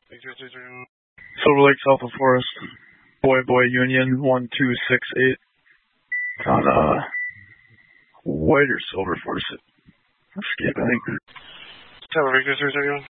Silver Lake, South of Forest. Boy Union 1268. It's on white or silver Forest. Escape, I think. Tower Victor 331.